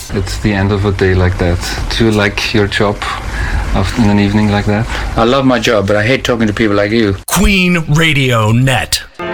It's the end of a day like that. Do you like your job in an evening like that? I love my job, but I hate talking to people like you. Queen Radio Net.